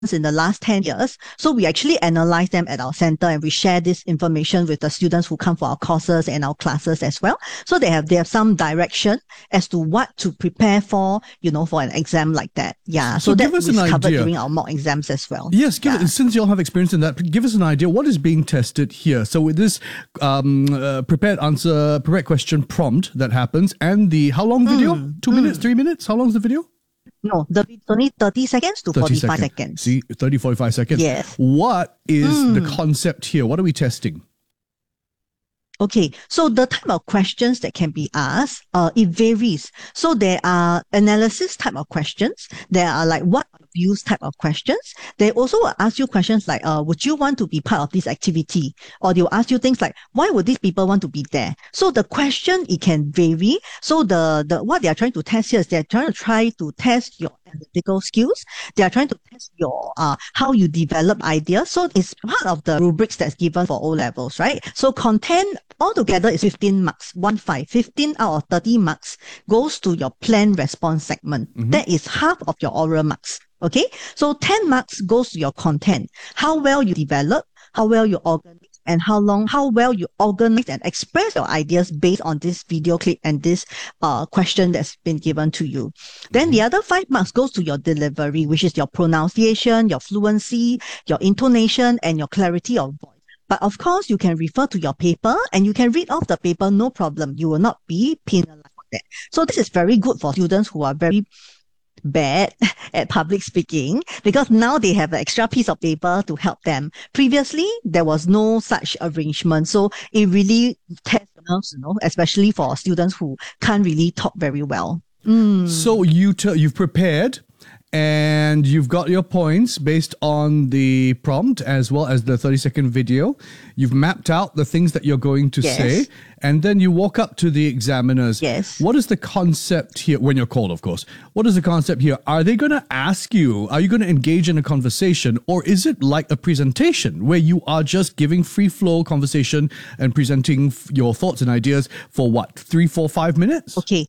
in the last 10 years. So we actually analyze them at our center and we share this information with the students who come for our courses and our classes as well. So they have some direction as to what to prepare for, for an exam like that. Yeah. So that give us is an covered idea during our mock exams as well. Yes, since you all have experience in that, give us an idea what is being tested here. So with this prepared question prompt that happens, and the how long video? 2 minutes, 3 minutes? How long is the video? No, it's only 30 seconds to 45 seconds. See, 30, 45 seconds. Yes. What is the concept here? What are we testing? Okay, so the type of questions that can be asked, it varies. So there are analysis type of questions. There are like what views type of questions. They also will ask you questions like, would you want to be part of this activity? Or they'll ask you things like, why would these people want to be there? So the question, it can vary. So the what they are trying to test here is they're trying to test your analytical skills. They are trying to test your how you develop ideas. So it's part of the rubrics that's given for O levels, right? So content altogether is 15 marks, 15 out of 30 marks goes to your plan response segment. That is half of your oral marks. Okay, so 10 marks goes to your content, how well you develop, how well you organize, and how well you organize and express your ideas based on this video clip and this question that's been given to you. Then the other 5 marks goes to your delivery, which is your pronunciation, your fluency, your intonation, and your clarity of voice. But of course, you can refer to your paper and you can read off the paper, no problem. You will not be penalized for that. So this is very good for students who are very bad at public speaking, because now they have an extra piece of paper to help them. Previously, there was no such arrangement. So it really tests, especially for students who can't really talk very well. So you've prepared and you've got your points based on the prompt as well as the 30-second video. You've mapped out the things that you're going to say, and then you walk up to the examiners. Yes. What is the concept here? When you're called, of course. What is the concept here? Are they going to ask you, are you going to engage in a conversation, or is it like a presentation where you are just giving free flow conversation and presenting your thoughts and ideas for what, 3, 4, 5 minutes? Okay.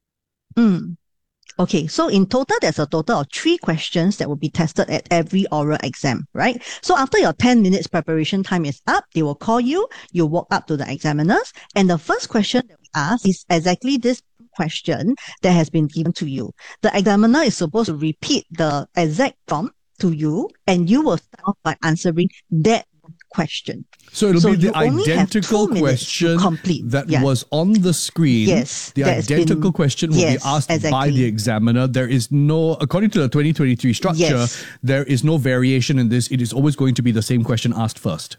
Okay, so in total, there's a total of 3 questions that will be tested at every oral exam, right? So after your 10 minutes preparation time is up, they will call you, you walk up to the examiners, and the first question that we ask is exactly this question that has been given to you. The examiner is supposed to repeat the exact prompt to you, and you will start off by answering that question. So it'll be the identical question that was on the screen. Yes. The identical question will be asked by the examiner. There is no, according to the 2023 structure, there is no variation in this. It is always going to be the same question asked first.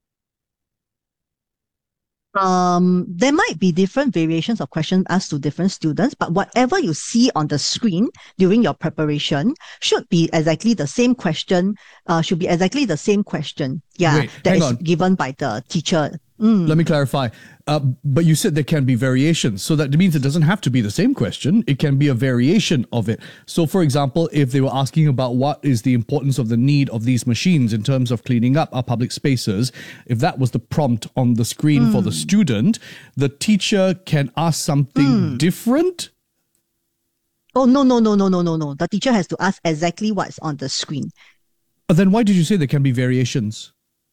There might be different variations of questions asked to different students, but whatever you see on the screen during your preparation should be exactly the same question. Yeah, that is given by the teacher. Let me clarify. But you said there can be variations. So that means it doesn't have to be the same question. It can be a variation of it. So for example, if they were asking about what is the importance of the need of these machines in terms of cleaning up our public spaces, if that was the prompt on the screen for the student, the teacher can ask something different? Oh, no. The teacher has to ask exactly what's on the screen. Then why did you say there can be variations?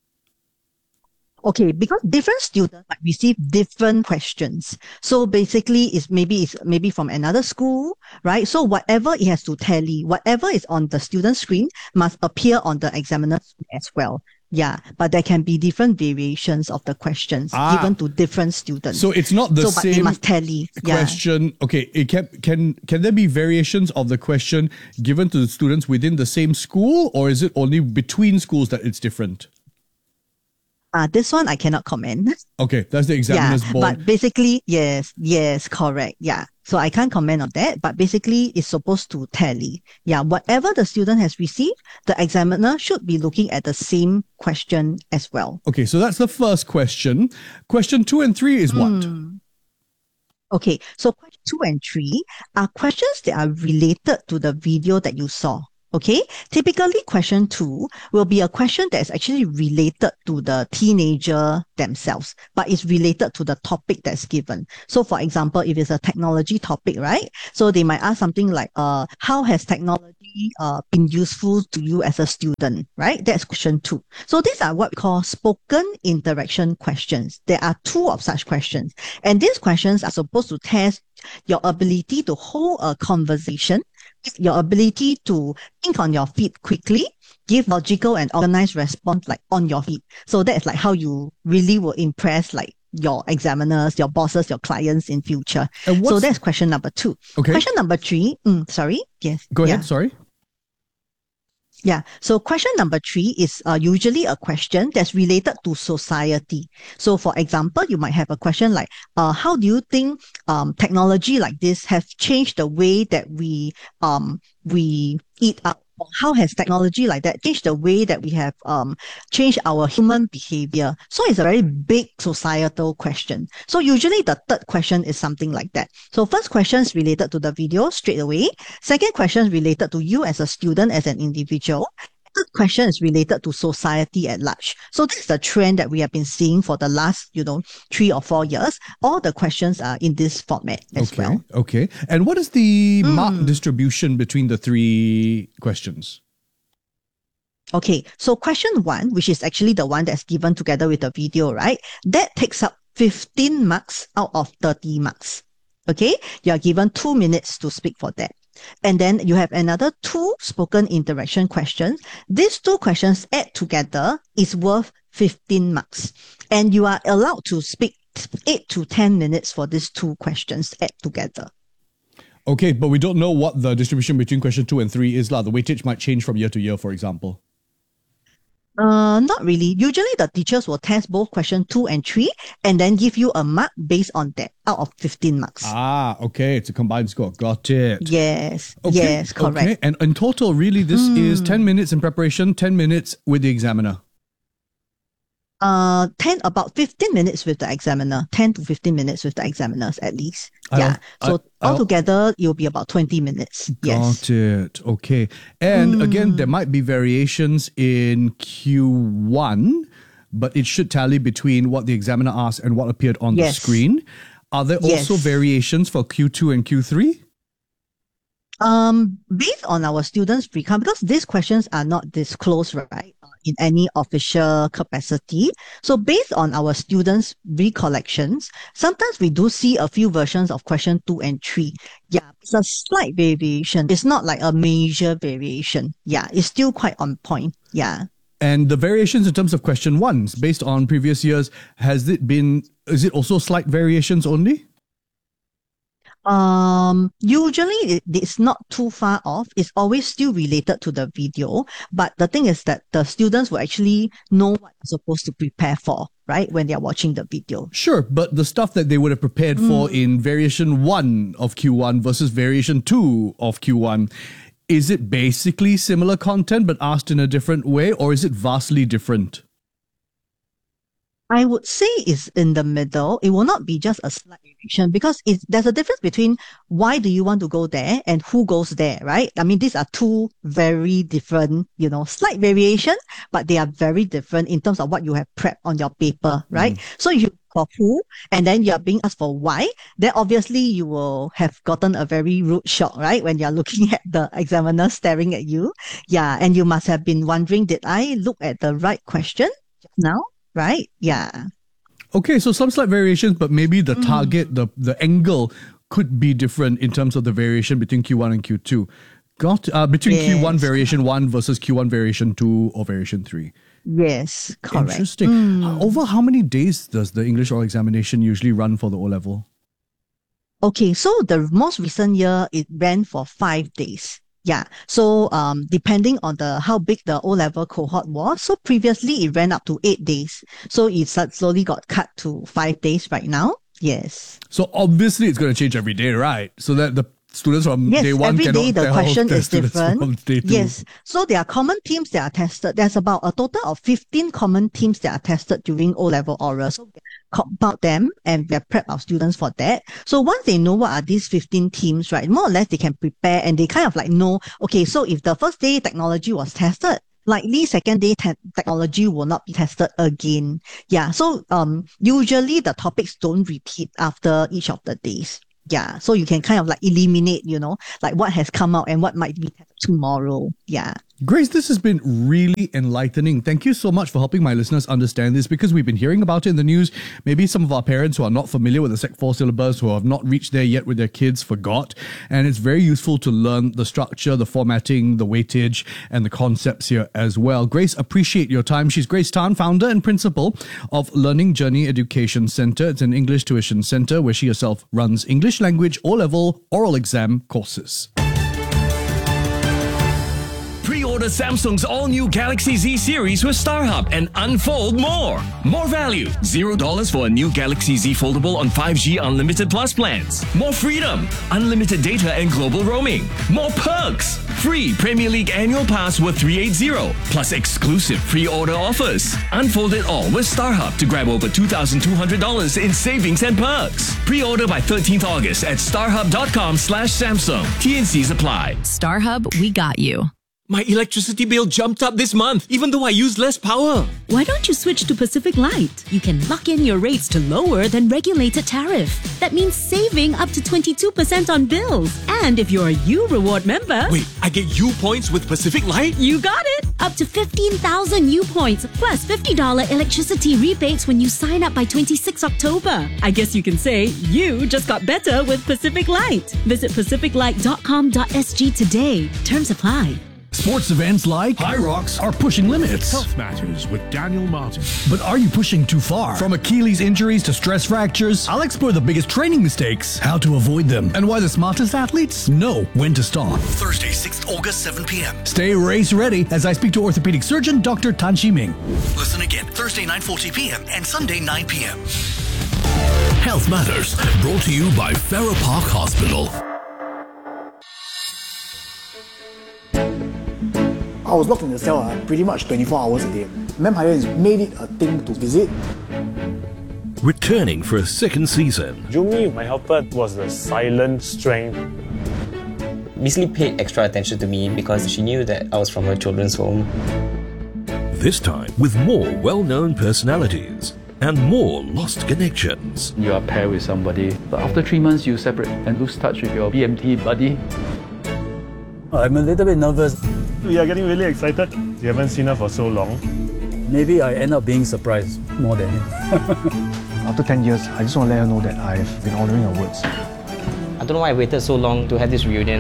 Okay, because different students might receive different questions. So basically, it's maybe from another school, right? So whatever it has to tally, whatever is on the student screen must appear on the examiner's screen as well. Yeah, but there can be different variations of the questions given to different students. So it's not the same but it must tally. question. Yeah. Okay, it can there be variations of the question given to the students within the same school, or is it only between schools that it's different? This one I cannot comment. Okay, that's the examiner's board. But basically, yes, correct. Yeah. So I can't comment on that, but basically it's supposed to tally. Yeah, whatever the student has received, the examiner should be looking at the same question as well. Okay, so that's the first question. Question 2 and 3 is what? Okay, so question 2 and 3 are questions that are related to the video that you saw. Okay, typically question 2 will be a question that is actually related to the teenager themselves, but it's related to the topic that's given. So for example, if it's a technology topic, right? So they might ask something like, how has technology been useful to you as a student, right? That's question 2. So these are what we call spoken interaction questions. There are 2 of such questions. And these questions are supposed to test your ability to hold a conversation, your ability to think on your feet quickly, give logical and organized response like on your feet. So that's like how you really will impress like your examiners, your bosses, your clients in future. So that's question number 2. Okay. Question number 3. Sorry. Yes. Go ahead. Sorry. Yeah. So question number 3 is usually a question that's related to society. So for example, you might have a question like, how do you think technology like this have changed the way that we eat out? Or how has technology like that changed the way that we have changed our human behavior? So it's a very big societal question. So usually the third question is something like that. So first question is related to the video straight away. Second question is related to you as a student, as an individual. Third question is related to society at large. So this is the trend that we have been seeing for the last, 3 or 4 years. All the questions are in this format as well. Okay. And what is the mark distribution between the 3 questions? Okay, so question 1, which is actually the one that's given together with the video, right? That takes up 15 marks out of 30 marks. Okay, you are given 2 minutes to speak for that. And then you have another 2 spoken interaction questions. These 2 questions add together is worth 15 marks. And you are allowed to speak 8 to 10 minutes for these 2 questions add together. Okay, but we don't know what the distribution between question 2 and 3 is. The weightage might change from year to year, for example. Not really. Usually the teachers will test both question 2 and 3 and then give you a mark based on that out of 15 marks. Okay. It's a combined score. Got it. Yes. Okay. Yes, correct. Okay. And in total, really, this is 10 minutes in preparation, 10 minutes with the examiner. About 15 minutes with the examiner, 10 to 15 minutes with the examiners at least. Altogether, it'll be about 20 minutes. Got it. Okay. And again, there might be variations in Q1, but it should tally between what the examiner asked and what appeared on the screen. Are there also variations for Q2 and Q3? Based on our students' recount, because these questions are not disclosed, right, in any official capacity. So based on our students' recollections, sometimes we do see a few versions of question 2 and 3. Yeah, it's a slight variation. It's not like a major variation. Yeah, it's still quite on point. Yeah. And the variations in terms of question 1s, based on previous years, is it also slight variations only? Usually it's not too far off. It's always still related to the video. But the thing is that the students will actually know what they're supposed to prepare for, right? When they're watching the video. Sure, but the stuff that they would have prepared for in variation 1 of Q1 versus variation 2 of Q1, is it basically similar content but asked in a different way, or is it vastly different? I would say it's in the middle. It will not be just a slight variation because there's a difference between why do you want to go there and who goes there, right? I mean, these are 2 very different, slight variation, but they are very different in terms of what you have prepped on your paper, right? So if you for who and then you're being asked for why, then obviously you will have gotten a very rude shock, right? When you're looking at the examiner staring at you. Yeah, and you must have been wondering, did I look at the right question just now? Right? Yeah. Okay, so some slight variations, but maybe the target, the angle could be different in terms of the variation between Q1 and Q2. Between Q1 variation 1 versus Q1 variation 2 or variation 3. Yes, correct. Interesting. Over how many days does the English oral examination usually run for the O-level? Okay, so the most recent year, it ran for 5 days. Yeah. So depending on how big the O-level cohort was, so previously it ran up to 8 days. So it slowly got cut to 5 days right now. Yes. So obviously it's going to change every day, right? So that the students from day 1 every cannot day the question is different. Day 2. Yes. So there are common themes that are tested. There's about a total of 15 common themes that are tested during O-level oral. So compound them and we prep our students for that. So once they know what are these 15 themes, right, more or less they can prepare and they kind of like know, okay, so if the first day technology was tested, likely second day technology will not be tested again. Yeah. So usually the topics don't repeat after each of the days. Yeah. So you can kind of like eliminate, like what has come out and what might be tested tomorrow. Yeah. Grace, this has been really enlightening. Thank you so much for helping my listeners understand this, because we've been hearing about it in the news. Maybe some of our parents who are not familiar with the Sec 4 syllabus, who have not reached there yet with their kids, forgot. And it's very useful to learn the structure, the formatting, the weightage, and the concepts here as well. Grace, appreciate your time. She's Grace Tan, founder and principal of Learning Journey Education Centre. It's an English tuition centre where she herself runs English language O-level oral exam courses. Pre-order Samsung's all-new Galaxy Z series with StarHub and unfold more. More value, $0 for a new Galaxy Z Foldable on 5G Unlimited Plus plans. More freedom, unlimited data and global roaming. More perks, free Premier League annual pass worth $380, plus exclusive pre-order offers. Unfold it all with StarHub to grab over $2,200 in savings and perks. Pre-order by 13th August at starhub.com/Samsung. T&Cs apply. StarHub, we got you. My electricity bill jumped up this month, even though I use less power. Why don't you switch to Pacific Light? You can lock in your rates to lower than regulated tariff. That means saving up to 22% on bills. And if you're a U Reward member... Wait, I get U points with Pacific Light? You got it! Up to 15,000 U points, plus $50 electricity rebates when you sign up by 26 October. I guess you can say you just got better with Pacific Light. Visit pacificlight.com.sg today. Terms apply. Sports events like High Rocks are pushing limits. Health Matters with Daniel Martin. But are you pushing too far? From Achilles injuries to stress fractures, I'll explore the biggest training mistakes, how to avoid them, and why the smartest athletes know when to stop. Thursday, 6th August, 7 p.m. Stay race ready as I speak to orthopedic surgeon Dr. Tan Shi Ming. Listen again Thursday, 9:40 p.m. and Sunday, 9 p.m. Health Matters, brought to you by Farrer Park Hospital. I was locked in the cell pretty much 24 hours a day. Vampire has made it a thing to visit. Returning for a second season. Jumi, my helper, was the silent strength. Basically paid extra attention to me because she knew that I was from her children's home. This time with more well-known personalities and more lost connections. You are paired with somebody, but after 3 months you separate and lose touch with your BMT buddy. I'm a little bit nervous. We are getting really excited. We haven't seen her for so long. Maybe I end up being surprised more than him. After 10 years, I just want to let her know that I've been honouring her words. I don't know why I waited so long to have this reunion.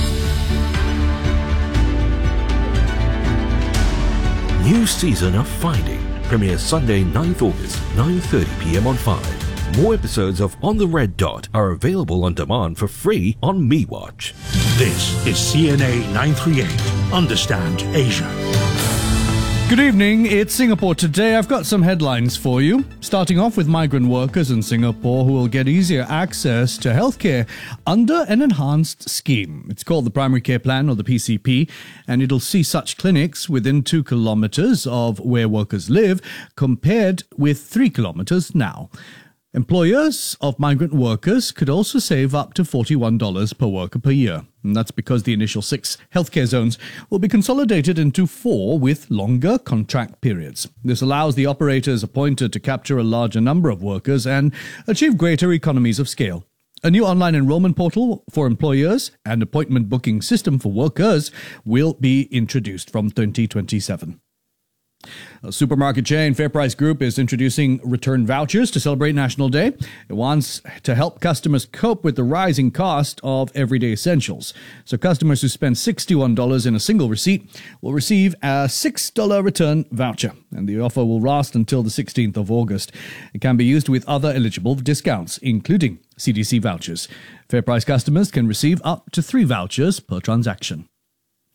New season of Finding premieres Sunday 9th August, 9:30 p.m. on 5. More episodes of On the Red Dot are available on demand for free on MeWatch. This is CNA 938. Understand Asia. Good evening, it's Singapore Today. I've got some headlines for you. Starting off with migrant workers in Singapore who will get easier access to healthcare under an enhanced scheme. It's called the Primary Care Plan, or the PCP, and it'll see such clinics within 2 kilometres of where workers live, compared with 3 kilometres now. Employers of migrant workers could also save up to $41 per worker per year. And that's because the initial 6 healthcare zones will be consolidated into 4 with longer contract periods. This allows the operators appointed to capture a larger number of workers and achieve greater economies of scale. A new online enrollment portal for employers and appointment booking system for workers will be introduced from 2027. A supermarket chain, FairPrice Group, is introducing return vouchers to celebrate National Day. It wants to help customers cope with the rising cost of everyday essentials. So customers who spend $61 in a single receipt will receive a $6 return voucher, and the offer will last until the 16th of August. It can be used with other eligible discounts, including CDC vouchers. FairPrice customers can receive up to 3 vouchers per transaction.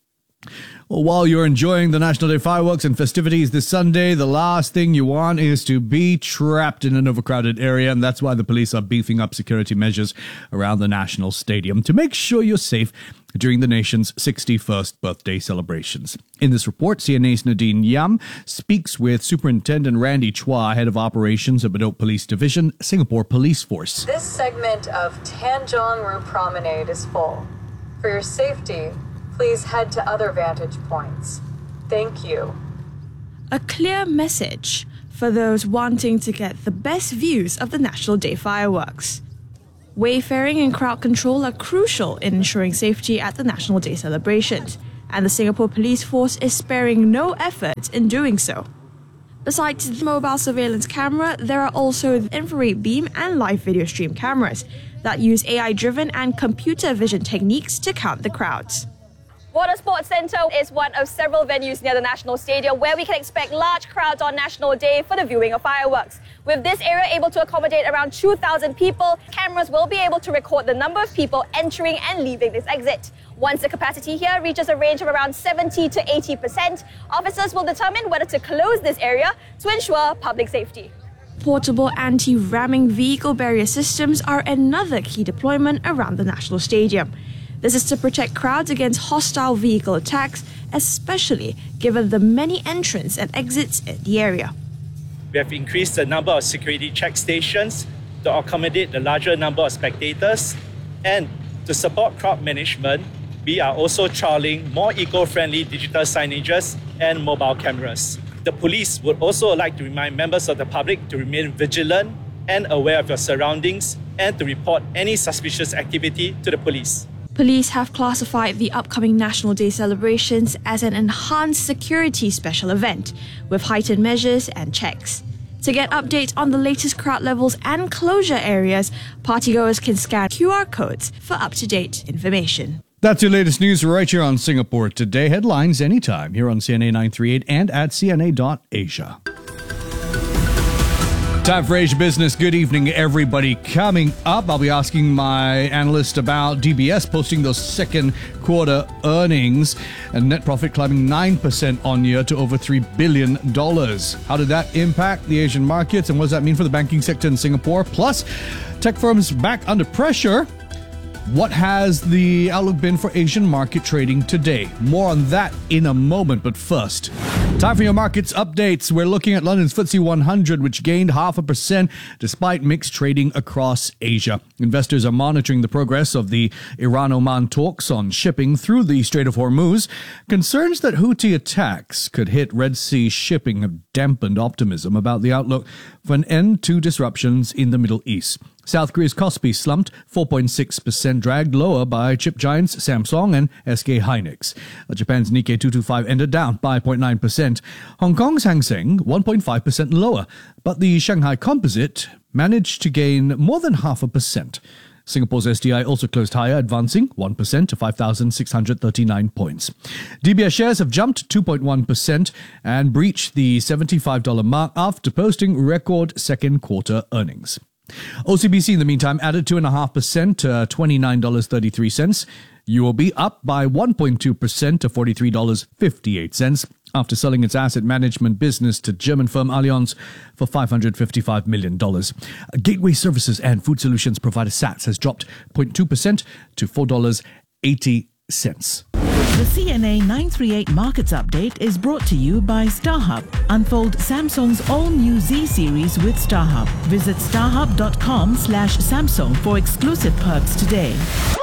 Well, while you're enjoying the National Day fireworks and festivities this Sunday, the last thing you want is to be trapped in an overcrowded area, and that's why the police are beefing up security measures around the National Stadium to make sure you're safe during the nation's 61st birthday celebrations. In this report, CNA's Nadine Yam speaks with Superintendent Randy Chua, Head of Operations at Bedok Police Division, Singapore Police Force. This segment of Tanjong Rhu Promenade is full. For your safety, please head to other vantage points. Thank you. A clear message for those wanting to get the best views of the National Day fireworks. Wayfaring and crowd control are crucial in ensuring safety at the National Day celebrations, and the Singapore Police Force is sparing no effort in doing so. Besides the mobile surveillance camera, there are also the infrared beam and live video stream cameras that use AI-driven and computer vision techniques to count the crowds. Water Sports Centre is one of several venues near the National Stadium where we can expect large crowds on National Day for the viewing of fireworks. With this area able to accommodate around 2,000 people, cameras will be able to record the number of people entering and leaving this exit. Once the capacity here reaches a range of around 70 to 80%, officers will determine whether to close this area to ensure public safety. Portable anti-ramming vehicle barrier systems are another key deployment around the National Stadium. This is to protect crowds against hostile vehicle attacks, especially given the many entrants and exits in the area. We have increased the number of security check stations to accommodate the larger number of spectators, and to support crowd management, we are also trialling more eco-friendly digital signages and mobile cameras. The police would also like to remind members of the public to remain vigilant and aware of your surroundings and to report any suspicious activity to the police. Police have classified the upcoming National Day celebrations as an enhanced security special event with heightened measures and checks. To get updates on the latest crowd levels and closure areas, partygoers can scan QR codes for up-to-date information. That's your latest news right here on Singapore Today. Headlines anytime here on CNA 938 and at cna.asia. Time for Asia Business. Good evening, everybody. Coming up, I'll be asking my analyst about DBS posting those second quarter earnings and net profit climbing 9% on year to over $3 billion. How did that impact the Asian markets, and what does that mean for the banking sector in Singapore? Plus, tech firms back under pressure. What has the outlook been for Asian market trading today? More on that in a moment, but first, time for your markets updates. We're looking at London's FTSE 100, which gained 0.5% despite mixed trading across Asia. Investors are monitoring the progress of the Iran-Oman talks on shipping through the Strait of Hormuz. Concerns that Houthi attacks could hit Red Sea shipping have dampened optimism about the outlook for an end to disruptions in the Middle East. South Korea's Kospi slumped 4.6%, dragged lower by chip giants Samsung and SK Hynix. Japan's Nikkei 225 ended down by 0.9%. Hong Kong's Hang Seng 1.5% lower, but the Shanghai Composite managed to gain more than 0.5%. Singapore's STI also closed higher, advancing 1% to 5,639 points. DBS shares have jumped 2.1% and breached the $75 mark after posting record second quarter earnings. OCBC, in the meantime, added 2.5% to $29.33. UOB up by 1.2% to $43.58 after selling its asset management business to German firm Allianz for $555 million. Gateway Services and Food Solutions provider SATS has dropped 0.2% to $4.80. The CNA 938 Markets Update is brought to you by StarHub. Unfold Samsung's all-new Z series with StarHub. Visit starhub.com/Samsung for exclusive perks today.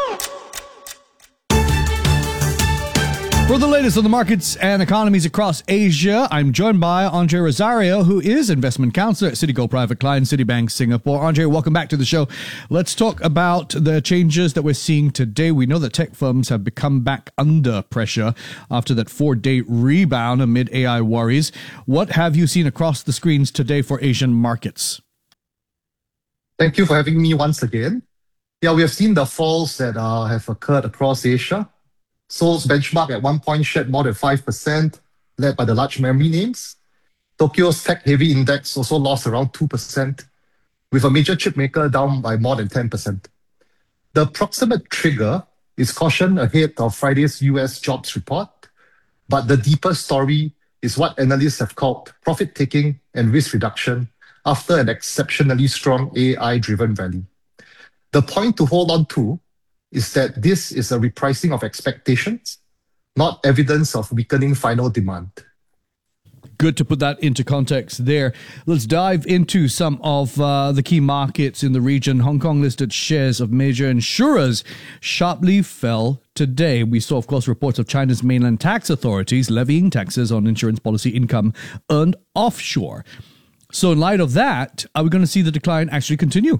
For the latest on the markets and economies across Asia, I'm joined by Andre Rosario, who is investment counselor at Citigold Private Client, Citibank Singapore. Andre, welcome back to the show. Let's talk about the changes that we're seeing today. We know that tech firms have become back under pressure after that 4-day rebound amid AI worries. What have you seen across the screens today for Asian markets? Thank you for having me once again. Yeah, we have seen the falls that have occurred across Asia. Seoul's benchmark at one point shed more than 5%, led by the large memory names. Tokyo's tech-heavy index also lost around 2%, with a major chip maker down by more than 10%. The proximate trigger is caution ahead of Friday's US jobs report, But the deeper story is what analysts have called profit-taking and risk reduction after an exceptionally strong AI-driven rally. The point to hold on to is that this is a repricing of expectations, not evidence of weakening final demand. Good to put that into context there. Let's dive into some of the key markets in the region. Hong Kong listed shares of major insurers sharply fell today. We saw, of course, reports of China's mainland tax authorities levying taxes on insurance policy income earned offshore. So in light of that, are we going to see the decline actually continue?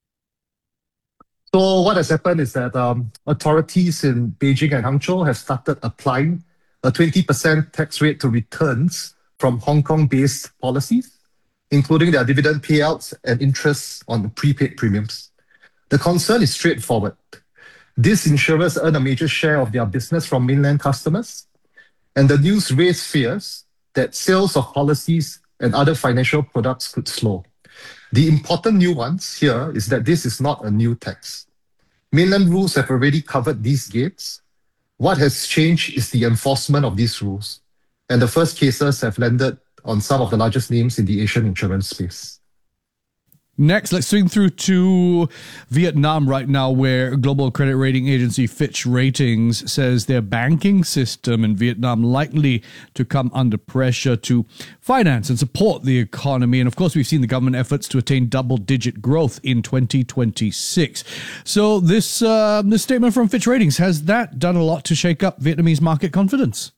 So what has happened is that authorities in Beijing and Hangzhou have started applying a 20% tax rate to returns from Hong Kong-based policies, including their dividend payouts and interest on prepaid premiums. The concern is straightforward. These insurers earn a major share of their business from mainland customers, and the news raised fears that sales of policies and other financial products could slow. The important nuance here is that this is not a new tax. Mainland rules have already covered these gains. What has changed is the enforcement of these rules, and the first cases have landed on some of the largest names in the Asian insurance space. Next, let's swing through to Vietnam right now, where global credit rating agency Fitch Ratings says their banking system in Vietnam likely to come under pressure to finance and support the economy. And of course, we've seen the government efforts to attain double-digit growth in 2026. So this statement from Fitch Ratings, has that done a lot to shake up Vietnamese market confidence?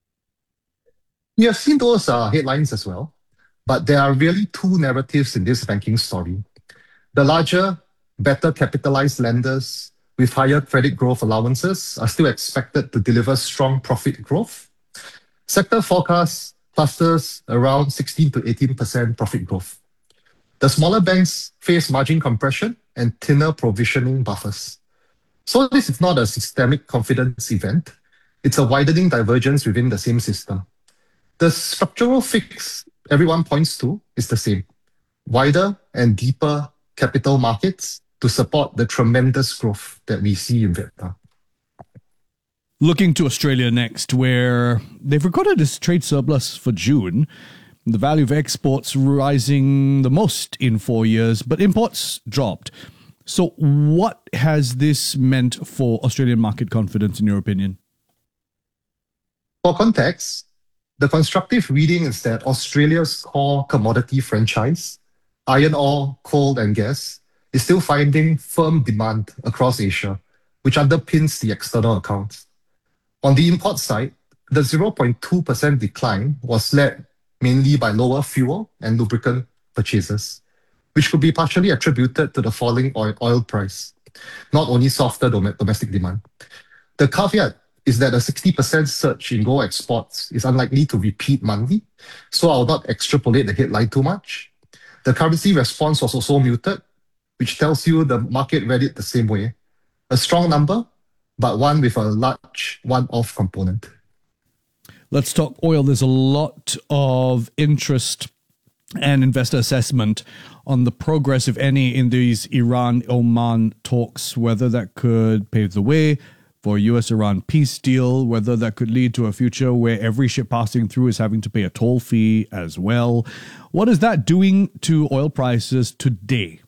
We have seen those headlines as well. But there are really two narratives in this banking story. The larger, better capitalized lenders with higher credit growth allowances are still expected to deliver strong profit growth. Sector forecasts clusters around 16 to 18% profit growth. The smaller banks face margin compression and thinner provisioning buffers. So this is not a systemic confidence event. It's a widening divergence within the same system. The structural fix everyone points to is the same: wider and deeper capital markets to support the tremendous growth that we see in Vietnam. Looking to Australia next, where they've recorded this trade surplus for June, the value of exports rising the most in 4 years, but imports dropped. So what has this meant for Australian market confidence, in your opinion? For context, the constructive reading is that Australia's core commodity franchise, iron ore, coal and gas, is still finding firm demand across Asia, which underpins the external accounts. On the import side, the 0.2% decline was led mainly by lower fuel and lubricant purchases, which could be partially attributed to the falling oil price, not only softer domestic demand. The caveat is that a 60% surge in gold exports is unlikely to repeat monthly, so I'll not extrapolate the headline too much. The currency response was also muted, which tells you the market read it the same way. A strong number, but one with a large one-off component. Let's talk oil. There's a lot of interest and investor assessment on the progress, if any, in these Iran-Oman talks, whether that could pave the way for a US-Iran peace deal, whether that could lead to a future where every ship passing through is having to pay a toll fee as well. What is that doing to oil prices today?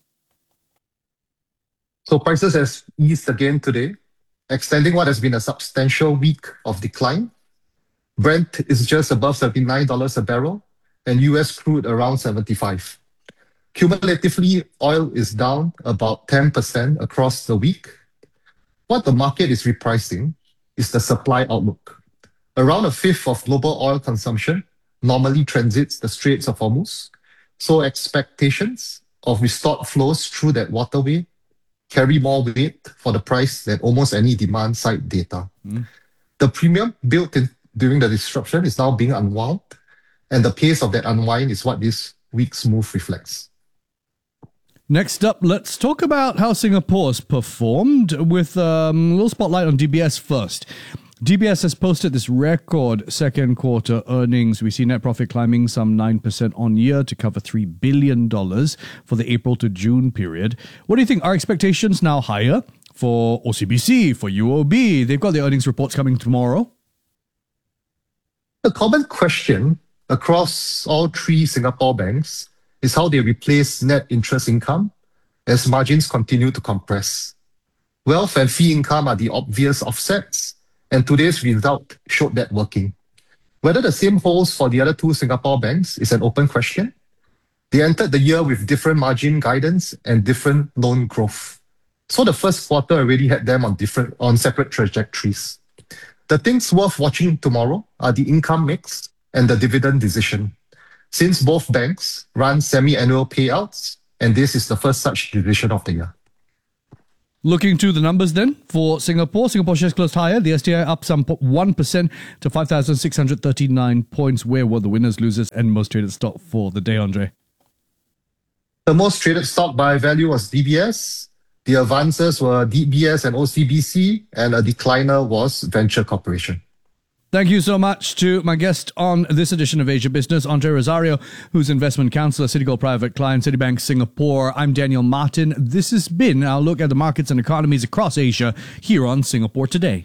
So prices has eased again today, extending what has been a substantial week of decline. Brent is just above $79 a barrel, and US crude around $75. Cumulatively, oil is down about 10% across the week. What the market is repricing is the supply outlook. Around a fifth of global oil consumption normally transits the Straits of Hormuz, so expectations of restored flows through that waterway carry more weight for the price than almost any demand-side data. The premium built in during the disruption is now being unwound, and the pace of that unwind is what this week's move reflects. Next up, let's talk about how Singapore's performed with a little spotlight on DBS first. DBS has posted this record second quarter earnings. We see net profit climbing some 9% on year to cover $3 billion for the April to June period. What do you think? Are expectations now higher for OCBC, for UOB? They've got their earnings reports coming tomorrow. A common question across all three Singapore banks is how they replace net interest income as margins continue to compress. Wealth and fee income are the obvious offsets, and today's result showed that working. Whether the same holds for the other two Singapore banks is an open question. They entered the year with different margin guidance and different loan growth. So the first quarter already had them on separate trajectories. The things worth watching tomorrow are the income mix and the dividend decision, since both banks run semi-annual payouts, and this is the first such decision of the year. Looking to the numbers then for Singapore. Singapore shares closed higher. The STI up some 1% to 5,639 points. Where were the winners, losers, and most traded stock for the day, Andre? The most traded stock by value was DBS. The advances were DBS and OCBC, and a decliner was Venture Corporation. Thank you so much to my guest on this edition of Asia Business, Andre Rosario, who's investment counselor, Citigold Private Client, Citibank Singapore. I'm Daniel Martin. This has been our look at the markets and economies across Asia here on Singapore Today.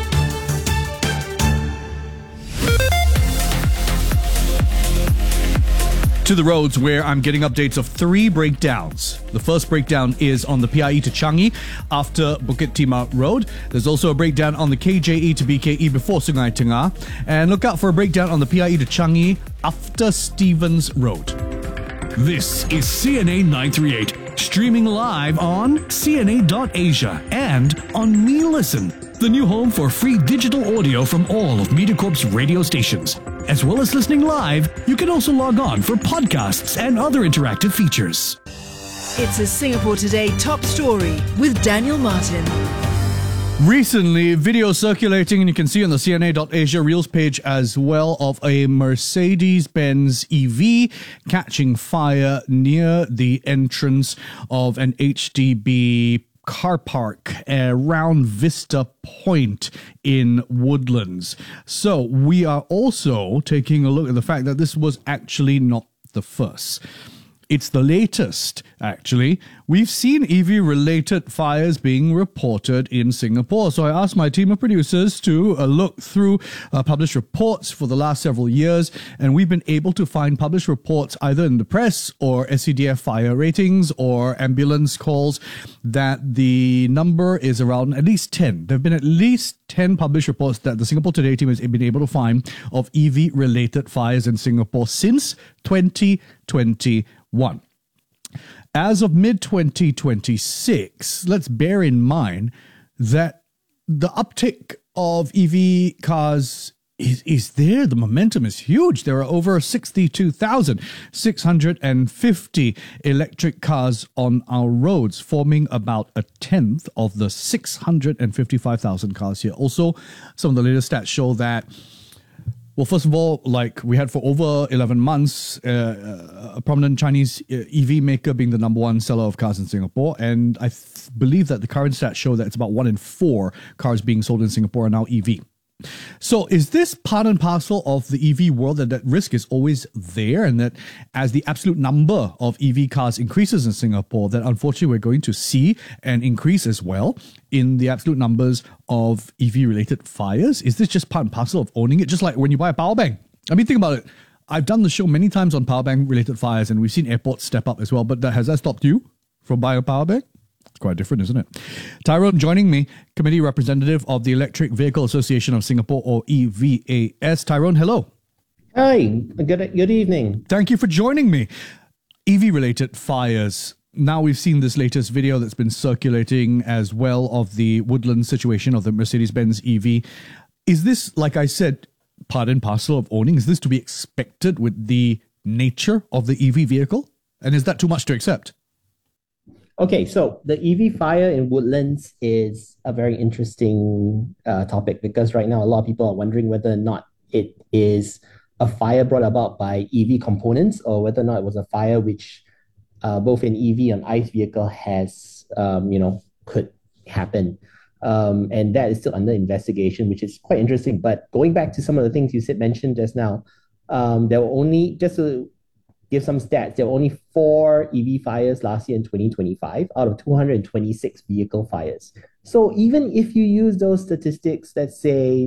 To the roads, where I'm getting updates of 3 breakdowns. The first breakdown is on the PIE to Changi after Bukit Timah Road. There's also a breakdown on the KJE to BKE before Sungai Tengah. And look out for a breakdown on the PIE to Changi after Stevens Road. This is CNA 938, streaming live on CNA.Asia and on MeListen, the new home for free digital audio from all of MediaCorp's radio stations. As well as listening live, you can also log on for podcasts and other interactive features. It's a Singapore Today top story with Daniel Martin. Recently, video circulating, and you can see on the CNA.Asia Reels page as well, of a Mercedes-Benz EV catching fire near the entrance of an HDB car park around Vista Point in Woodlands. So we are also taking a look at the fact that this was actually not the first. It's the latest, actually. We've seen EV-related fires being reported in Singapore. So I asked my team of producers to look through published reports for the last several years, and we've been able to find published reports either in the press or SCDF fire ratings or ambulance calls that the number is around at least 10. There have been at least 10 published reports that the Singapore Today team has been able to find of EV-related fires in Singapore since 2021. As of mid-2026, let's bear in mind that the uptick of EV cars is there. The momentum is huge. There are over 62,650 electric cars on our roads, forming about a tenth of the 655,000 cars here. Also, some of the latest stats show that, well, first of all, like we had for over 11 months, a prominent Chinese EV maker being the number one seller of cars in Singapore. And I believe that the current stats show that it's about 1 in 4 cars being sold in Singapore are now EV. So is this part and parcel of the EV world, that risk is always there, and that as the absolute number of EV cars increases in Singapore, that unfortunately we're going to see an increase as well in the absolute numbers of EV-related fires? Is this just part and parcel of owning it? Just like when you buy a power bank. I mean, think about it. I've done the show many times on power bank-related fires, and we've seen airports step up as well, but has that stopped you from buying a power bank? It's quite different, isn't it? Tyrone joining me, committee representative of the Electric Vehicle Association of Singapore, or EVAS. Tyrone, hello. Hi, good evening. Thank you for joining me. EV-related fires. Now we've seen this latest video that's been circulating as well of the Woodlands situation of the Mercedes-Benz EV. Is this, like I said, part and parcel of owning? Is this to be expected with the nature of the EV vehicle? And is that too much to accept? Okay, so the EV fire in Woodlands is a very interesting topic, because right now a lot of people are wondering whether or not it is a fire brought about by EV components, or whether or not it was a fire which both in EV and ICE vehicle has, could happen. And that is still under investigation, which is quite interesting. But going back to some of the things you mentioned just now, there were only, just to give some stats, there were only 4 EV fires last year in 2025 out of 226 vehicle fires. So even if you use those statistics, let's say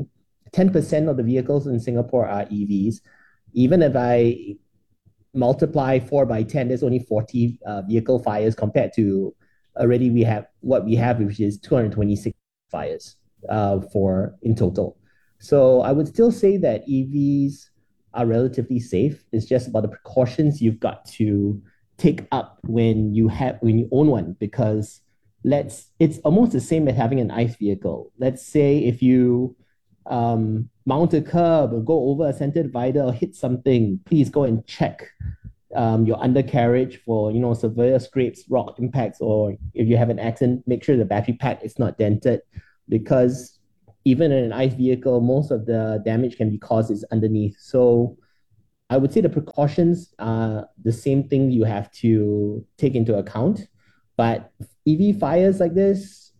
10% of the vehicles in Singapore are EVs. Even if I multiply 4 by 10, there's only 40 vehicle fires compared to already we have, which is 226 fires for in total. So I would still say that EVs are relatively safe. It's just about the precautions you've got to take up when you own one, because it's almost the same as having an ICE vehicle. Let's say if you mount a curb or go over a center divider or hit something, please go and check your undercarriage for severe scrapes, rock impacts, or if you have an accident, make sure the battery pack is not dented, because even in an ICE vehicle, most of the damage can be caused is underneath. So I would say the precautions are the same thing you have to take into account. But EV fires like this,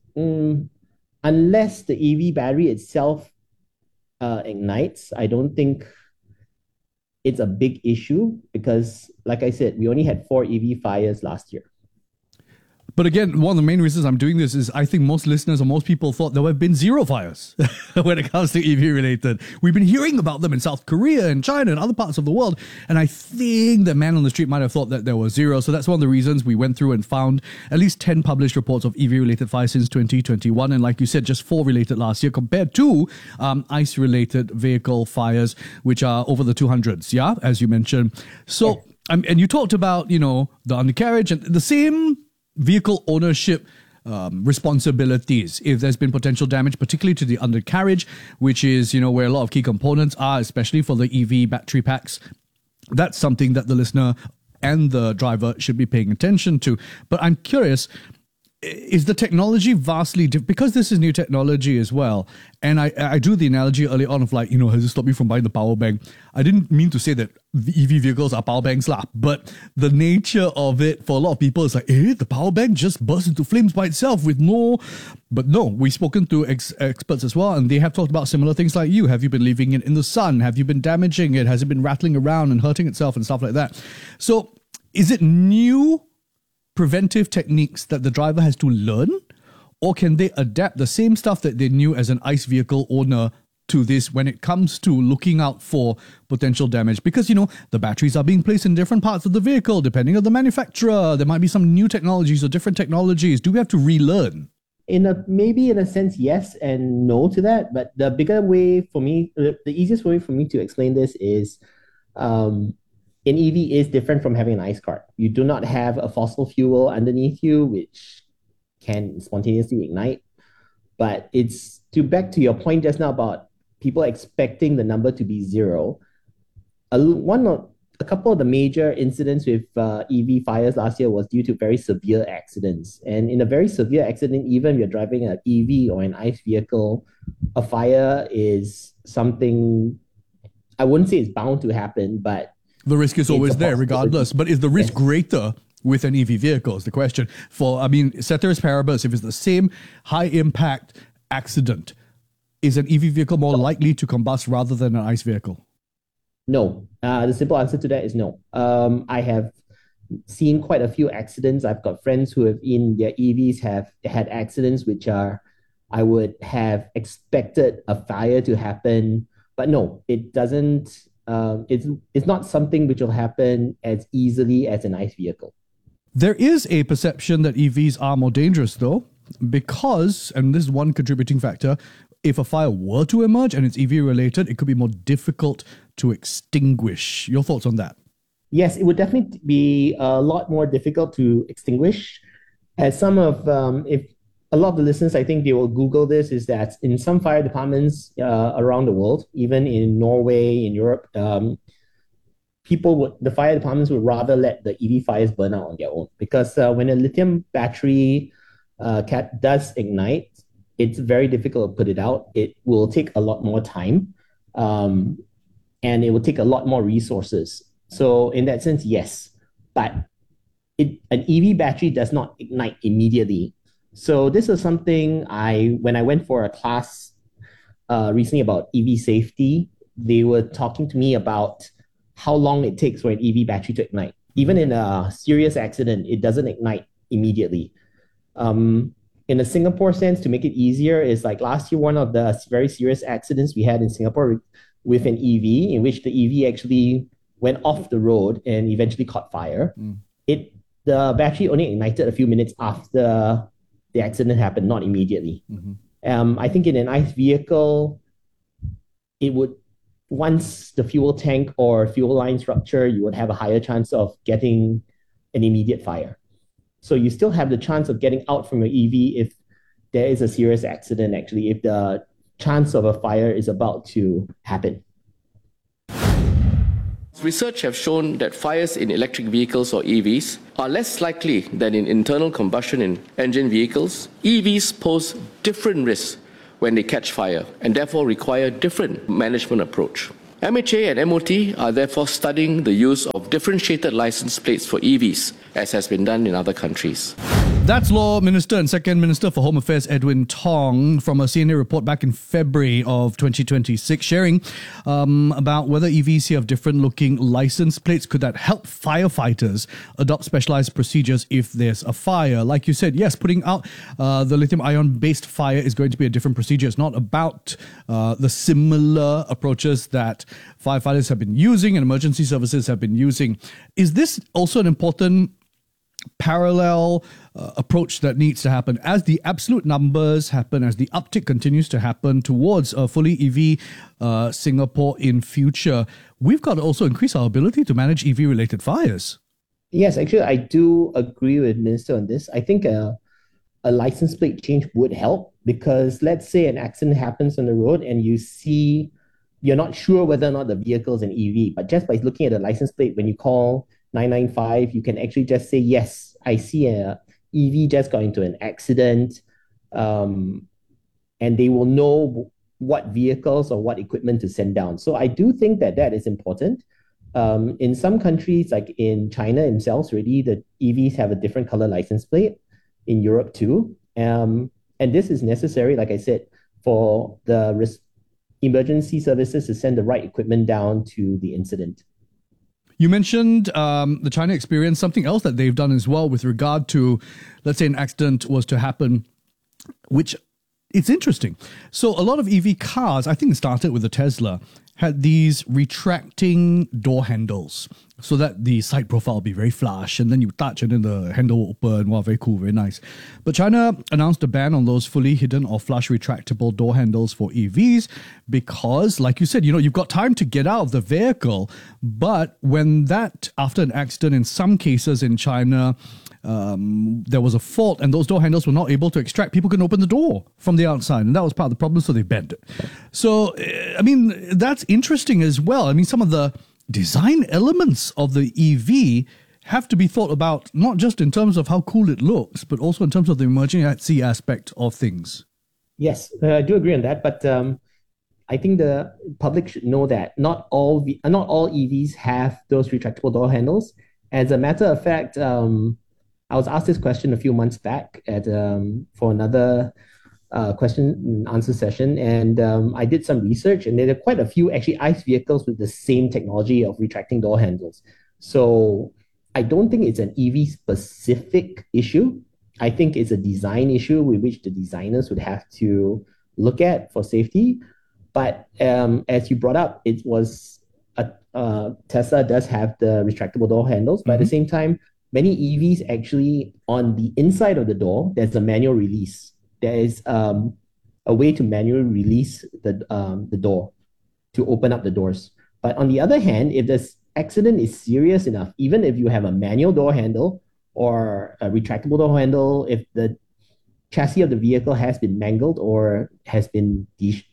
unless the EV battery itself ignites, I don't think it's a big issue, because, like I said, we only had 4 EV fires last year. But again, one of the main reasons I'm doing this is I think most listeners or most people thought there have been 0 fires when it comes to EV related. We've been hearing about them in South Korea and China and other parts of the world. And I think the man on the street might have thought that there was 0. So that's one of the reasons we went through and found at least 10 published reports of EV related fires since 2021. And like you said, just 4 related last year compared to ICE related vehicle fires, which are over the 200s. Yeah, as you mentioned. So, and you talked about, the undercarriage and the same vehicle ownership responsibilities if there's been potential damage, particularly to the undercarriage, which is, where a lot of key components are, especially for the EV battery packs. That's something that the listener and the driver should be paying attention to. But I'm curious, is the technology vastly different? Because this is new technology as well. And I drew the analogy early on of has it stopped me from buying the power bank? I didn't mean to say that the EV vehicles are power banks, but the nature of it for a lot of people is the power bank just burst into flames by itself with no. But no, we've spoken to experts as well, and they have talked about similar things like you. Have you been leaving it in the sun? Have you been damaging it? Has it been rattling around and hurting itself and stuff like that? So is it new preventive techniques that the driver has to learn, or can they adapt the same stuff that they knew as an ICE vehicle owner to this when it comes to looking out for potential damage? Because, the batteries are being placed in different parts of the vehicle, depending on the manufacturer. There might be some new technologies or different technologies. Do we have to relearn? Maybe in a sense, yes and no to that. But the bigger way for me, the easiest way for me to explain this is, an EV is different from having an ICE car. You do not have a fossil fuel underneath you, which can spontaneously ignite. But it's back to your point just now about people expecting the number to be 0. A couple of the major incidents with EV fires last year was due to very severe accidents. And in a very severe accident, even if you're driving an EV or an ICE vehicle, a fire is something, I wouldn't say it's bound to happen, but the risk is always there regardless. But is the risk greater with an EV vehicle is the question. Ceteris paribus, if it's the same high impact accident, is an EV vehicle more likely to combust rather than an ICE vehicle? No. The simple answer to that is no. I have seen quite a few accidents. I've got friends who have in their EVs have had accidents which I would have expected a fire to happen, but no, it doesn't. It's not something which will happen as easily as an ICE vehicle. There is a perception that EVs are more dangerous though, because, and this is one contributing factor, if a fire were to emerge and it's EV related, it could be more difficult to extinguish. Your thoughts on that? Yes, it would definitely be a lot more difficult to extinguish. As if a lot of the listeners, I think they will Google this, is that in some fire departments around the world, even in Norway, in Europe, the fire departments would rather let the EV fires burn out on their own. Because when a lithium battery does ignite, it's very difficult to put it out. It will take a lot more time, and it will take a lot more resources. So in that sense, yes. But an EV battery does not ignite immediately. So this is something when I went for a class recently about EV safety, they were talking to me about how long it takes for an EV battery to ignite. Even in a serious accident, it doesn't ignite immediately. in a Singapore sense, to make it easier, is like last year, one of the very serious accidents we had in Singapore with an EV, in which the EV actually went off the road and eventually caught fire. The battery only ignited a few minutes after the accident happened, not immediately. I think in an ICE vehicle, it would, once the fuel tank or fuel line structure, you would have a higher chance of getting an immediate fire. So you still have the chance of getting out from your EV if there is a serious accident, actually, if the chance of a fire is about to happen. Research have shown that fires in electric vehicles or EVs are less likely than in internal combustion engine vehicles. EVs pose different risks when they catch fire and therefore require different management approach. MHA and MOT are therefore studying the use of differentiated license plates for EVs, as has been done in other countries. That's Law Minister and Second Minister for Home Affairs Edwin Tong from a CNA report back in February of 2026, sharing about whether EVs here have different looking license plates. Could that help firefighters adopt specialized procedures if there's a fire? Like you said, yes, putting out the lithium-ion based fire is going to be a different procedure. It's not about the similar approaches that firefighters have been using and emergency services have been using. Is this also an important parallel approach that needs to happen as the absolute numbers happen, as the uptick continues to happen towards a fully EV Singapore in future? We've got to also increase our ability to manage EV related fires. Yes, actually, I do agree with Minister on this. I think a license plate change would help, because let's say an accident happens on the road and you're not sure whether or not the vehicle is an EV, but just by looking at the license plate, when you call 995, you can actually just say, yes, I see a EV just got into an accident, and they will know what vehicles or what equipment to send down. So I do think that is important. In some countries, like in China themselves, already the EVs have a different color license plate. In Europe too. And this is necessary, like I said, for the emergency services to send the right equipment down to the incident. You mentioned the China experience, something else that they've done as well with regard to, let's say an accident was to happen, which it's interesting. So a lot of EV cars, I think it started with the Tesla, had these retracting door handles so that the side profile will be very flush, and then you touch and then the handle will open. Wow, very cool, very nice. But China announced a ban on those fully hidden or flush retractable door handles for EVs because, like you said, you've got time to get out of the vehicle. But when after an accident, in some cases in China, there was a fault and those door handles were not able to extract, people couldn't open the door from the outside, and that was part of the problem, so they banned it. So, I mean, that's interesting as well. I mean, some of the design elements of the EV have to be thought about, not just in terms of how cool it looks, but also in terms of the emergency aspect of things. Yes, I do agree on that, but I think the public should know that not all EVs have those retractable door handles. As a matter of fact, I was asked this question a few months back for another question and answer session, and I did some research, and there are quite a few actually ICE vehicles with the same technology of retracting door handles. So I don't think it's an EV specific issue. I think it's a design issue with which the designers would have to look at for safety. But as you brought up, it was Tesla does have the retractable door handles, but at the same time, many EVs actually, on the inside of the door, there's a manual release. There is a way to manually release the door to open up the doors. But on the other hand, if the accident is serious enough, even if you have a manual door handle or a retractable door handle, if the chassis of the vehicle has been mangled or has gone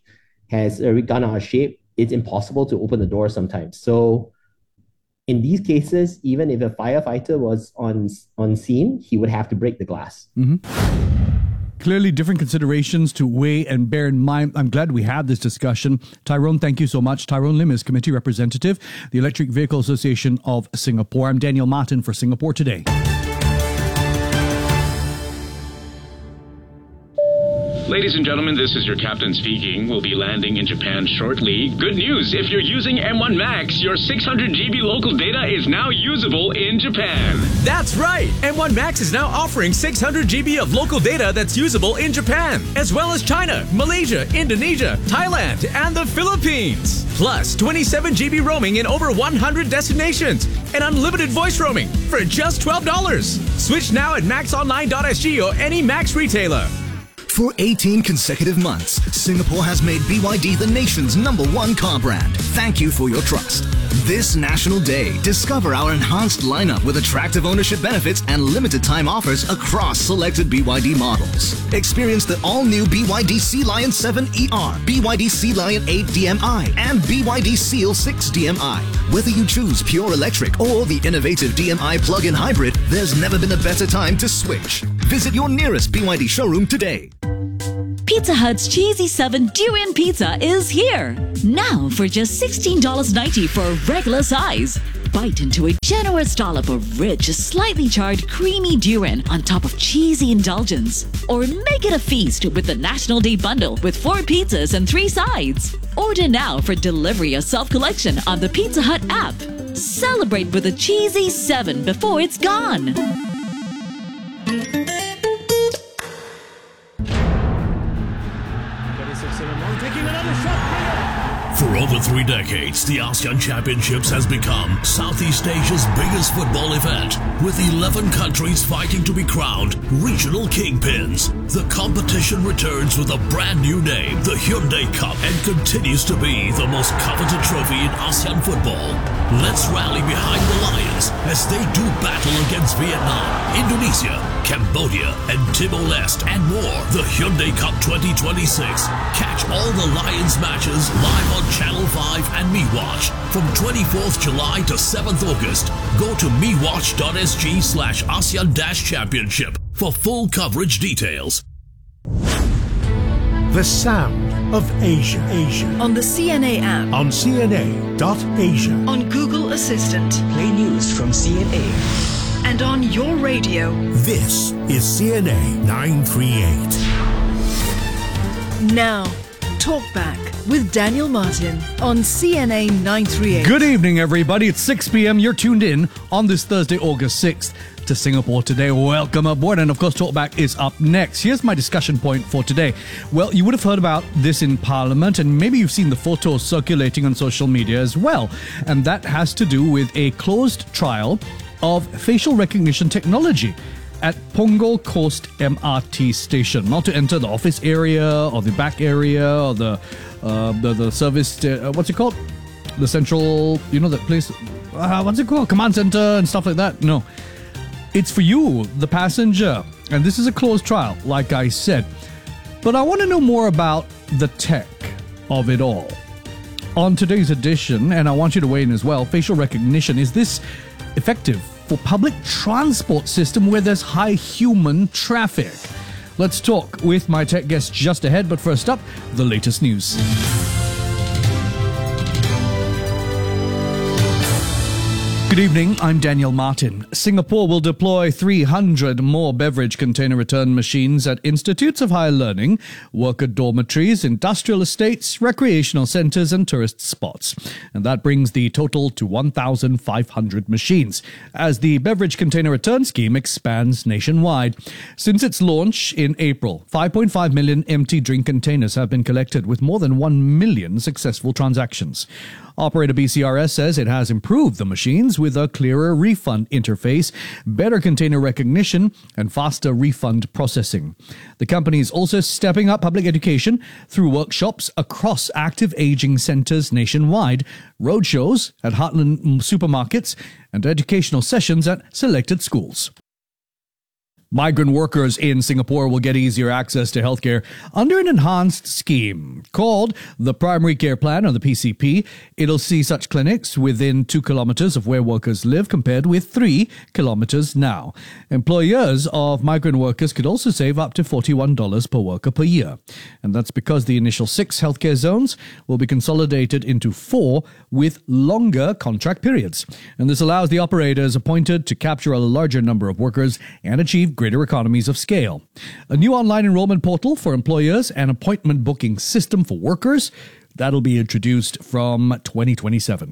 out of shape, it's impossible to open the door sometimes. So in these cases, even if a firefighter was on scene, he would have to break the glass. Mm-hmm. Clearly different considerations to weigh and bear in mind. I'm glad we had this discussion. Tyrone, thank you so much. Tyrone Lim is Committee Representative, the Electric Vehicle Association of Singapore. I'm Daniel Martin for Singapore Today. Ladies and gentlemen, this is your captain speaking. We'll be landing in Japan shortly. Good news, if you're using M1 Max, your 600 GB local data is now usable in Japan. That's right! M1 Max is now offering 600 GB of local data that's usable in Japan, as well as China, Malaysia, Indonesia, Thailand, and the Philippines. Plus, 27 GB roaming in over 100 destinations, and unlimited voice roaming for just $12. Switch now at maxonline.sg or any Max retailer. For 18 consecutive months, Singapore has made BYD the nation's #1 car brand. Thank you for your trust. This National Day, discover our enhanced lineup with attractive ownership benefits and limited time offers across selected BYD models. Experience the all-new BYD Sea Lion 7 ER, BYD Sea Lion 8 DMI, and BYD Seal 6 DMI. Whether you choose pure electric or the innovative DMI plug-in hybrid, there's never been a better time to switch. Visit your nearest BYD showroom today. Pizza Hut's Cheesy 7 Durian Pizza is here. Now for just $16.90 for a regular size. Bite into a generous dollop of rich, slightly charred, creamy durian on top of cheesy indulgence. Or make it a feast with the National Day Bundle with 4 pizzas and 3 sides. Order now for delivery or self-collection on the Pizza Hut app. Celebrate with a Cheesy 7 before it's gone. For over 3 decades, the ASEAN Championships has become Southeast Asia's biggest football event, with 11 countries fighting to be crowned regional kingpins. The competition returns with a brand new name, the Hyundai Cup, and continues to be the most coveted trophy in ASEAN football. Let's rally behind the Lions as they do battle against Vietnam, Indonesia, Cambodia, and Timor-Leste, and more. The Hyundai Cup 2026. Catch all the Lions matches live on Channel 5 and MeWatch from 24th July to 7th August. Go to mewatch.sg/ASEAN-Championship for full coverage details. The sound of Asia. On the CNA app. On CNA.Asia. On Google Assistant. Play news from CNA. And on your radio. This is CNA 938. Now, Talk Back with Daniel Martin on CNA 938. Good evening, everybody. It's 6 p.m. You're tuned in on this Thursday, August 6th to Singapore Today. Welcome aboard. And of course, Talkback is up next. Here's my discussion point for today. Well, you would have heard about this in Parliament, and maybe you've seen the photos circulating on social media as well. And that has to do with a closed trial of facial recognition technology at Punggol Coast MRT station. Not to enter the office area or the back area or the service, what's it called? The central, you know, that place, what's it called? Command center and stuff like that. No. It's for you, the passenger. And this is a closed trial, like I said. But I want to know more about the tech of it all. On today's edition, and I want you to weigh in as well, facial recognition, is this effective for public transport system where there's high human traffic? Let's talk with my tech guest just ahead, but first up, the latest news. Good evening, I'm Daniel Martin. Singapore will deploy 300 more beverage container return machines at institutes of higher learning, worker dormitories, industrial estates, recreational centres and tourist spots. And that brings the total to 1,500 machines, as the beverage container return scheme expands nationwide. Since its launch in April, 5.5 million empty drink containers have been collected, with more than 1 million successful transactions. Operator BCRS says it has improved the machines with a clearer refund interface, better container recognition, and faster refund processing. The company is also stepping up public education through workshops across active aging centres nationwide, roadshows at Heartland supermarkets, and educational sessions at selected schools. Migrant workers in Singapore will get easier access to healthcare under an enhanced scheme called the Primary Care Plan, or the PCP. It'll see such clinics within 2 kilometres of where workers live, compared with 3 kilometres now. Employers of migrant workers could also save up to $41 per worker per year. And that's because the initial 6 healthcare zones will be consolidated into 4 with longer contract periods. And this allows the operators appointed to capture a larger number of workers and achieve greater economies of scale. A new online enrollment portal for employers and appointment booking system for workers, that'll be introduced from 2027.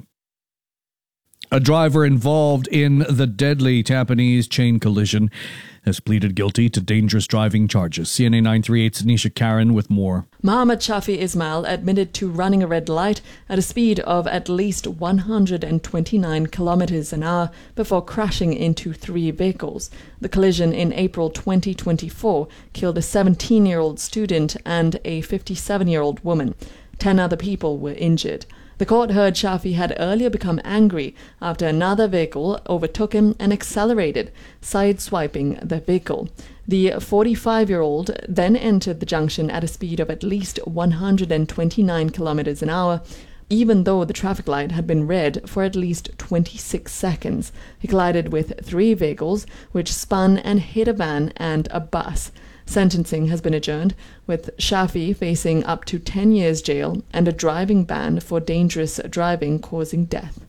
A driver involved in the deadly Tampines chain collision has pleaded guilty to dangerous driving charges. CNA 938's Nisha Karen with more. Mohammed Shafi Ismail admitted to running a red light at a speed of at least 129 kilometers an hour before crashing into 3 vehicles. The collision in April 2024 killed a 17-year-old student and a 57-year-old woman. 10 other people were injured. The court heard Shafi had earlier become angry after another vehicle overtook him and accelerated, sideswiping the vehicle. The 45-year-old then entered the junction at a speed of at least 129 kilometers an hour, even though the traffic light had been red for at least 26 seconds. He collided with 3 vehicles, which spun and hit a van and a bus. Sentencing has been adjourned, with Shafi facing up to 10 years jail and a driving ban for dangerous driving causing death.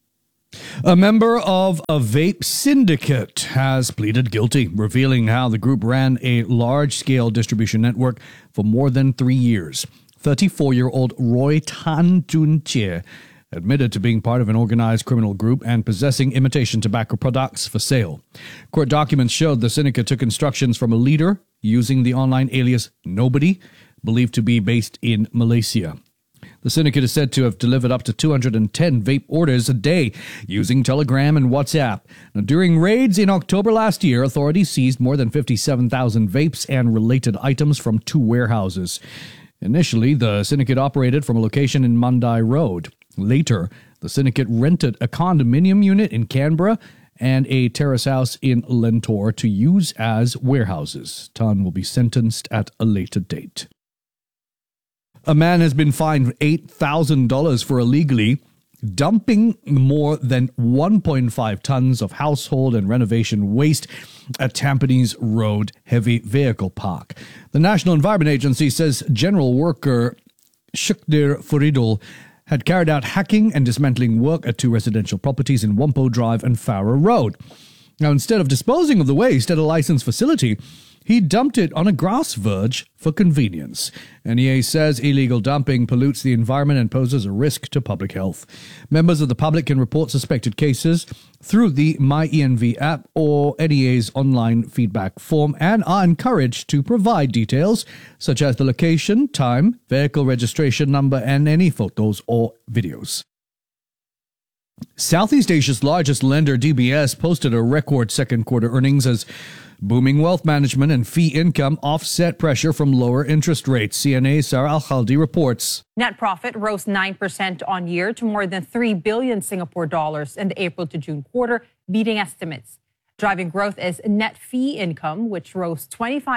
A member of a vape syndicate has pleaded guilty, revealing how the group ran a large-scale distribution network for more than 3 years. 34-year-old Roy Tan Jun Chie admitted to being part of an organized criminal group and possessing imitation tobacco products for sale. Court documents showed the syndicate took instructions from a leader using the online alias Nobody, believed to be based in Malaysia. The syndicate is said to have delivered up to 210 vape orders a day using Telegram and WhatsApp. Now, during raids in October last year, authorities seized more than 57,000 vapes and related items from 2 warehouses. Initially, the syndicate operated from a location in Mandai Road. Later, the syndicate rented a condominium unit in Canberra and a terrace house in Lentor to use as warehouses. Tan will be sentenced at a later date. A man has been fined $8,000 for illegally dumping more than 1.5 tons of household and renovation waste at Tampines Road Heavy Vehicle Park. The National Environment Agency says general worker Shukdir Furidul had carried out hacking and dismantling work at 2 residential properties in Whampoa Drive and Farrer Road. Now, instead of disposing of the waste at a licensed facility, he dumped it on a grass verge for convenience. NEA says illegal dumping pollutes the environment and poses a risk to public health. Members of the public can report suspected cases through the MyENV app or NEA's online feedback form and are encouraged to provide details such as the location, time, vehicle registration number, and any photos or videos. Southeast Asia's largest lender, DBS, posted a record second quarter earnings as booming wealth management and fee income offset pressure from lower interest rates. CNA's Sarah Al-Khaldi reports. Net profit rose 9% on year to more than 3 billion Singapore dollars in the April to June quarter, beating estimates. Driving growth is net fee income, which rose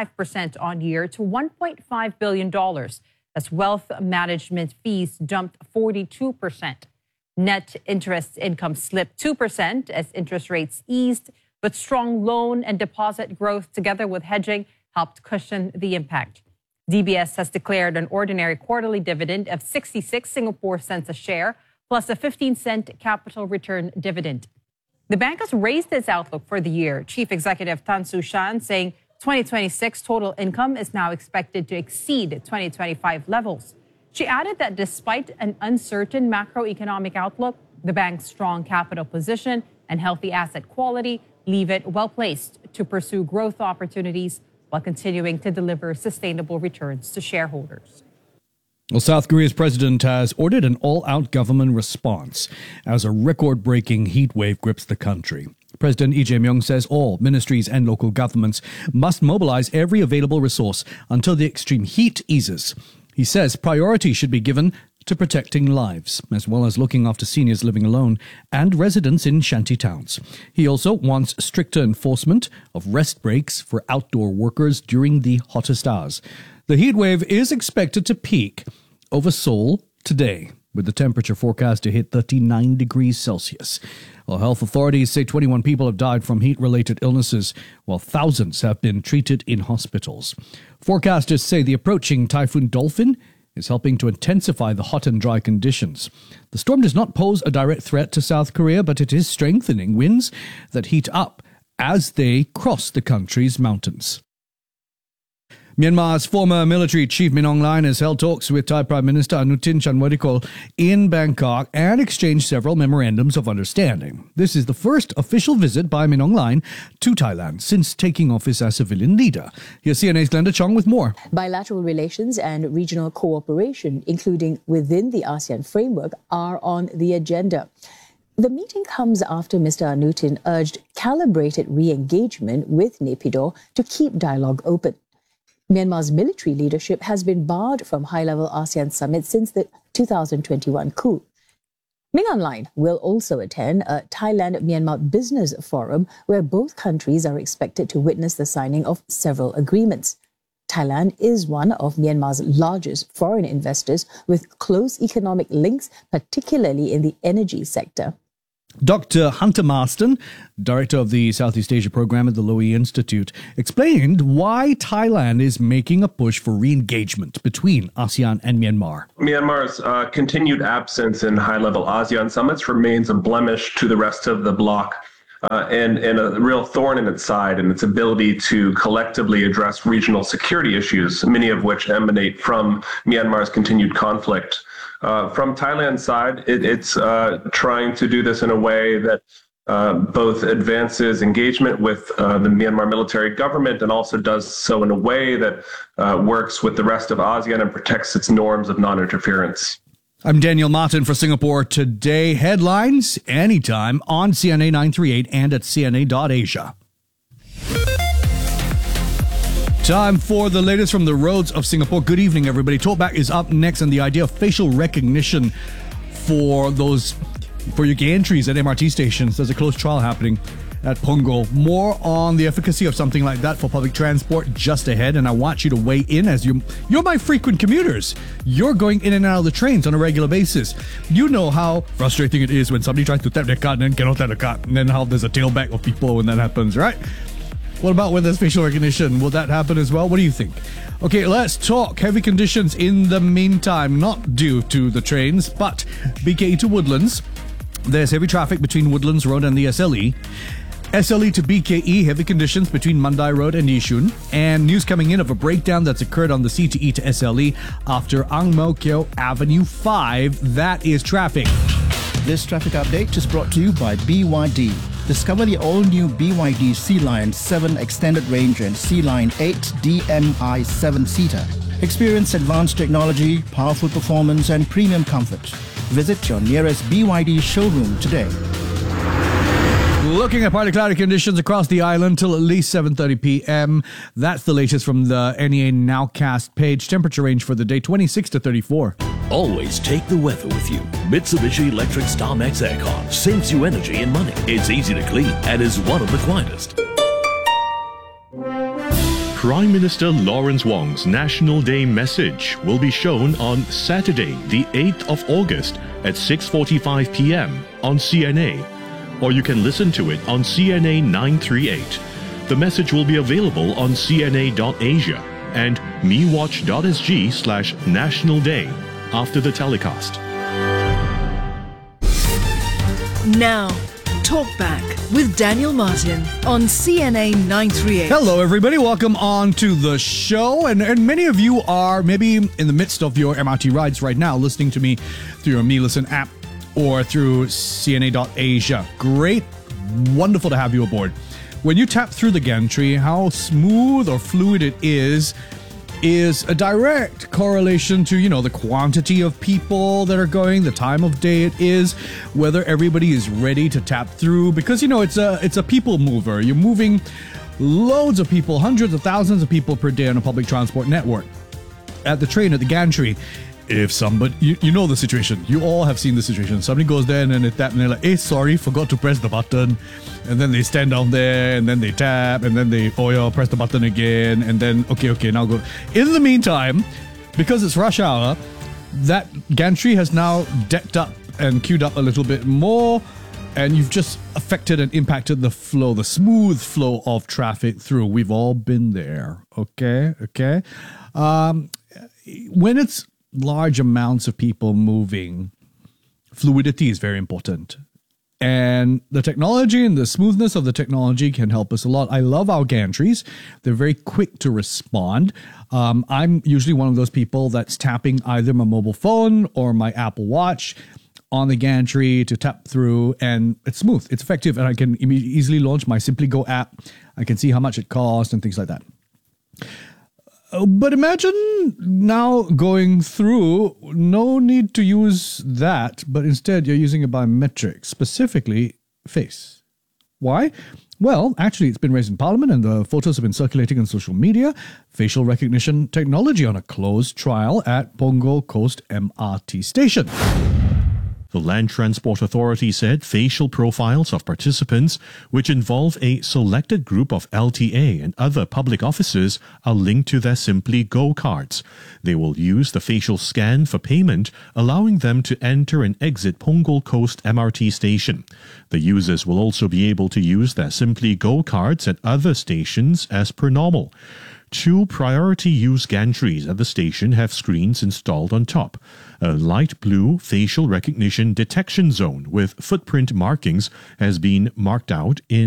25% on year to $1.5 billion, as wealth management fees jumped 42%. Net interest income slipped 2% as interest rates eased, but strong loan and deposit growth together with hedging helped cushion the impact. DBS has declared an ordinary quarterly dividend of 66 Singapore cents a share, plus a 15-cent capital return dividend. The bank has raised its outlook for the year. Chief Executive Tan Su Shan saying 2026 total income is now expected to exceed 2025 levels. She added that despite an uncertain macroeconomic outlook, the bank's strong capital position and healthy asset quality leave it well-placed to pursue growth opportunities while continuing to deliver sustainable returns to shareholders. Well, South Korea's president has ordered an all-out government response as a record-breaking heat wave grips the country. President Lee Jae-myung says all ministries and local governments must mobilize every available resource until the extreme heat eases. He says priority should be given to protecting lives, as well as looking after seniors living alone and residents in shanty towns. He also wants stricter enforcement of rest breaks for outdoor workers during the hottest hours. The heat wave is expected to peak over Seoul today, with the temperature forecast to hit 39 degrees Celsius. Well, health authorities say 21 people have died from heat-related illnesses, while thousands have been treated in hospitals. Forecasters say the approaching Typhoon Dolphin is helping to intensify the hot and dry conditions. The storm does not pose a direct threat to South Korea, but it is strengthening winds that heat up as they cross the country's mountains. Myanmar's former military chief Min Aung Hlaing has held talks with Thai Prime Minister Anutin Chanwadikul in Bangkok and exchanged several memorandums of understanding. This is the first official visit by Min Aung Hlaing to Thailand since taking office as civilian leader. Here's CNA's Glenda Chong with more. Bilateral relations and regional cooperation, including within the ASEAN framework, are on the agenda. The meeting comes after Mr. Anutin urged calibrated re-engagement with Naypyidaw to keep dialogue open. Myanmar's military leadership has been barred from high-level ASEAN summits since the 2021 coup. Min Aung Hlaing will also attend a Thailand-Myanmar business forum where both countries are expected to witness the signing of several agreements. Thailand is one of Myanmar's largest foreign investors with close economic links, particularly in the energy sector. Dr. Hunter Marston, director of the Southeast Asia program at the Lowy Institute, explained why Thailand is making a push for re-engagement between ASEAN and Myanmar. Myanmar's continued absence in high-level ASEAN summits remains a blemish to the rest of the bloc and a real thorn in its side and its ability to collectively address regional security issues, many of which emanate from Myanmar's continued conflict. From Thailand's side, it's trying to do this in a way that both advances engagement with the Myanmar military government and also does so in a way that works with the rest of ASEAN and protects its norms of non-interference. I'm Daniel Martin for Singapore Today. Headlines anytime on CNA 938 and at CNA.Asia. Time for the latest from the roads of Singapore. Good evening, everybody. Talkback is up next, and the idea of facial recognition for your gay entries at MRT stations. There's a close trial happening at Punggol. More on the efficacy of something like that for public transport just ahead, and I want you to weigh in as you're my frequent commuters. You're going in and out of the trains on a regular basis. You know how frustrating it is when somebody tries to tap their card and then cannot tap the card, and then how there's a tailback of people when that happens, right? What about when there's facial recognition? Will that happen as well? What do you think? Okay, let's talk heavy conditions in the meantime, not due to the trains, but BKE to Woodlands. There's heavy traffic between Woodlands Road and the SLE. SLE to BKE, heavy conditions between Mandai Road and Yishun. And news coming in of a breakdown that's occurred on the CTE to SLE after Ang Mo Kio Avenue 5. That is traffic. This traffic update is brought to you by BYD. Discover the all-new BYD Sea-Lion 7 Extended Range and Sea-Lion 8 DMI 7-seater. Experience advanced technology, powerful performance and premium comfort. Visit your nearest BYD showroom today. Looking at partly cloudy conditions across the island till at least 7:30 p.m. That's the latest from the NEA Nowcast page. Temperature range for the day 26 to 34. Always take the weather with you. Mitsubishi Electric StarMax Aircon saves you energy and money. It's easy to clean and is one of the quietest. Prime Minister Lawrence Wong's National Day message will be shown on Saturday, the 8th of August at 6:45 p.m. on CNA, or you can listen to it on CNA 938. The message will be available on CNA.Asia and mewatch.sg/National Day after the telecast. Now, Talkback with Daniel Martin on CNA 938. Hello, everybody. Welcome on to the show. And many of you are maybe in the midst of your MRT rides right now, listening to me through your Me Listen app or through CNA.Asia. Great. Wonderful to have you aboard. When you tap through the gantry, how smooth or fluid it is a direct correlation to, the quantity of people that are going, the time of day it is, whether everybody is ready to tap through, because, it's a people mover. You're moving loads of people, hundreds of thousands of people per day on a public transport network. At the train, at the gantry, if somebody, you know the situation, you all have seen the situation. Somebody goes there and then they tap and they're like, hey, sorry, forgot to press the button. And then they stand down there and then they tap and then they, press the button again. And then, okay, now go. In the meantime, because it's rush hour, that gantry has now decked up and queued up a little bit more. And you've just affected and impacted the flow, the smooth flow of traffic through. We've all been there. Okay. When it's large amounts of people moving, fluidity is very important. And the technology and the smoothness of the technology can help us a lot. I love our gantries. They're very quick to respond. I'm usually one of those people that's tapping either my mobile phone or my Apple Watch on the gantry to tap through, and it's smooth, it's effective, and I can easily launch my Simply Go app. I can see how much it costs and things like that. But imagine now going through, no need to use that, but instead you're using a biometric, specifically face. Why? Well, actually, it's been raised in Parliament and the photos have been circulating on social media. Facial recognition technology on a closed trial at Punggol Coast MRT station. The Land Transport Authority said facial profiles of participants, which involve a selected group of LTA and other public officers, are linked to their Simply Go cards. They will use the facial scan for payment, allowing them to enter and exit Punggol Coast MRT station. The users will also be able to use their Simply Go cards at other stations as per normal. 2 priority use gantries at the station have screens installed on top. A light blue facial recognition detection zone with footprint markings has been marked out in